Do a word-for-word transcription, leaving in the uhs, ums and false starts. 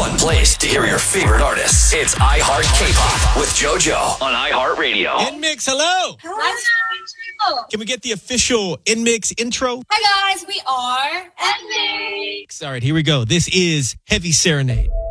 one place to hear your favorite artists. It's iHeart K-Pop with JoJo on iHeartRadio. Inmix, hello. Hello. Can we get the official Inmix intro? Hi guys, we are Inmix. All right, here we go. This is Heavy Serenade.